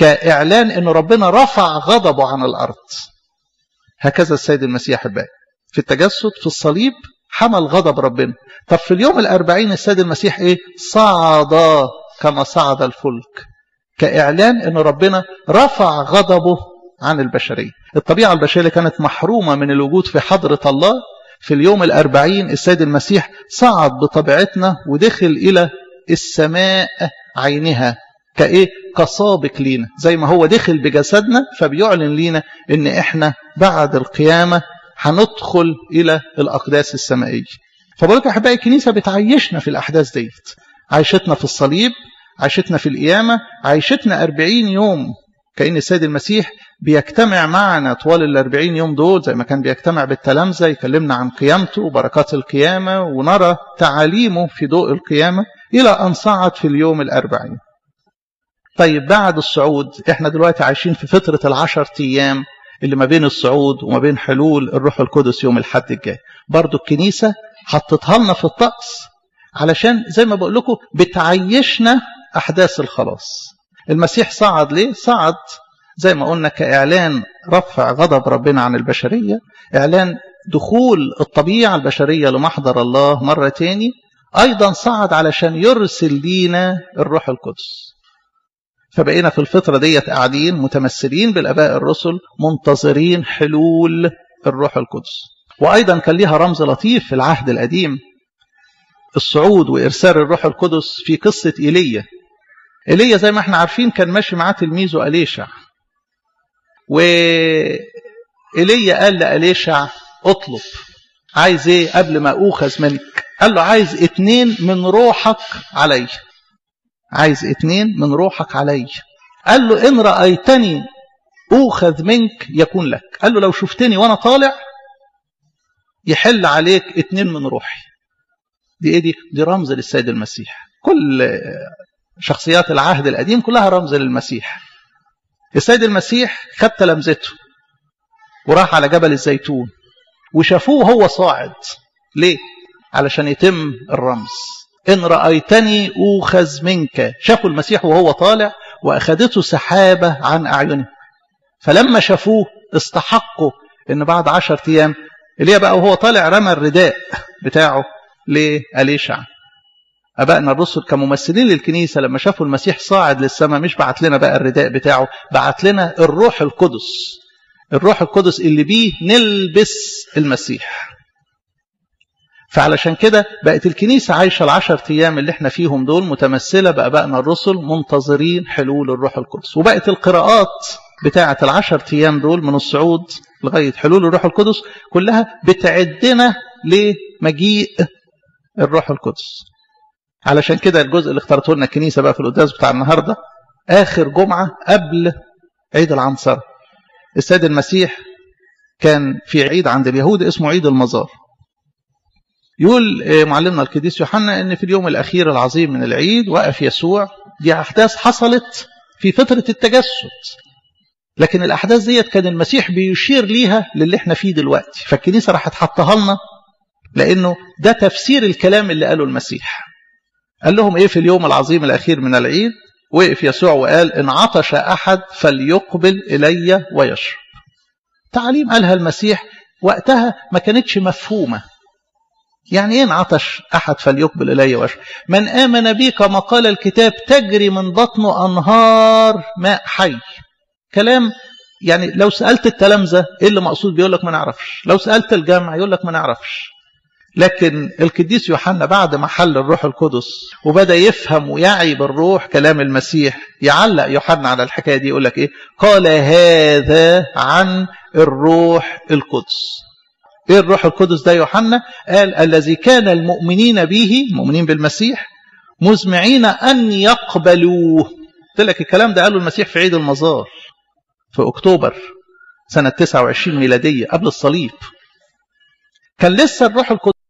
كإعلان أن ربنا رفع غضبه عن الأرض. هكذا السيد المسيح بقى في التجسد في الصليب حمل غضب ربنا. طب في اليوم 40 السيد المسيح إيه؟ صعد كما صعد الفلك، كإعلان أن ربنا رفع غضبه عن البشرية. الطبيعة البشرية كانت محرومة من الوجود في حضرة الله. في اليوم 40 السيد المسيح صعد بطبيعتنا ودخل إلى السماء عينها كإيه؟ كسابق لينا، زي ما هو دخل بجسدنا فبيعلن لينا إن إحنا بعد القيامة هندخل إلى الأقداس السمائية. فبقولك أحبائي الكنيسة بتعيشنا في الأحداث ديت، عيشتنا في الصليب، عيشتنا في القيامة، عيشتنا 40 يوم كأن السيد المسيح بيجتمع معنا طوال 40 يوم دول، زي ما كان بيجتمع بالتلامذة يكلمنا عن قيامته وبركات القيامة ونرى تعاليمه في ضوء القيامة إلى أن صعد في اليوم 40. طيب بعد الصعود احنا دلوقتي عايشين في فترة 10 أيام اللي ما بين الصعود وما بين حلول الروح القدس يوم الحد الجاي. برضو الكنيسة حطتها لنا في الطقس علشان زي ما بقول لكم بتعيشنا أحداث الخلاص. المسيح صعد ليه؟ صعد زي ما قلنا كإعلان رفع غضب ربنا عن البشرية، إعلان دخول الطبيعة البشرية لمحضر الله مرة تاني. أيضا صعد علشان يرسل لينا الروح القدس. فبقينا في الفترة ديت قاعدين متمثلين بالآباء الرسل منتظرين حلول الروح القدس. وأيضا كان ليها رمز لطيف في العهد القديم، الصعود وإرسال الروح القدس في قصة إيليا. إيليا زي ما احنا عارفين كان ماشي معاه تلميذه أليشع، وإيليا قال لأليشع اطلب، عايز ايه قبل ما أوخذ منك؟ قال له عايز 2 من روحك علي، عايز 2 من روحك علي. قال له إن رأيتني أوخذ منك يكون لك. قال له لو شفتني وأنا طالع يحل عليك 2 من روحي. دي ايه دي رمز للسيد المسيح. كل شخصيات العهد القديم كلها رمز للمسيح. السيد المسيح خد تلامذته وراح على جبل الزيتون وشافوه هو صاعد. ليه؟ علشان يتم الرمز. إن رأيتني أوخذ منك. شافوا المسيح وهو طالع وأخذته سحابة عن أعينه، فلما شافوه استحقوا إن بعد 10 أيام إليه بقى وهو طالع رمى الرداء بتاعه لأليشع. أبائنا الرسل كممثلين للكنيسة لما شافوا المسيح صاعد للسماء مش بعت لنا بقى الرداء بتاعه، بعت لنا الروح القدس. الروح القدس اللي بيه نلبس المسيح. فعلشان كده بقت الكنيسة عايشة 10 أيام اللي احنا فيهم دول متمثلة بأبائنا الرسل منتظرين حلول الروح القدس. وبقت القراءات بتاعة 10 أيام دول من الصعود لغاية حلول الروح القدس كلها بتعدنا لمجيء الروح القدس. علشان كده الجزء اللي اختارته لنا الكنيسة بقى في القداس بتاع النهاردة آخر جمعة قبل عيد العنصرة. السيد المسيح كان في عيد عند اليهود اسمه عيد المزار. يقول معلمنا القديس يوحنا ان في اليوم الاخير العظيم من العيد وقف يسوع. دي احداث حصلت في فترة التجسد، لكن الاحداث ديت كان المسيح بيشير ليها للي احنا فيه دلوقتي. فالكنيسة راح تحطها لنا لانه ده تفسير الكلام اللي قاله المسيح. قال لهم ايه في اليوم العظيم الاخير من العيد؟ وقف يسوع وقال ان عطش احد فليقبل الي ويشرب. تعليم قالها المسيح وقتها ما كانتش مفهومة. يعني ايه ان عطش احد فليقبل الي ويشرب؟ من امن بي كما قال الكتاب تجري من بطنه انهار ماء حي. كلام يعني لو سألت التلامذة ايه اللي مقصود بيقول لك ما نعرفش، لو سألت الجامع يقول لك ما نعرفش. لكن القديس يوحنا بعد ما حل الروح القدس وبدأ يفهم ويعي بالروح كلام المسيح يعلق يوحنا على الحكاية دي يقول لك ايه؟ قال هذا عن الروح القدس. ايه الروح القدس ده يوحنا؟ قال الذي كان المؤمنين به، المؤمنين بالمسيح، مزمعين ان يقبلوه. قلت لك الكلام ده قاله المسيح في عيد المزار في اكتوبر سنة 29 ميلادية قبل الصليب. كان لسه الروح القدس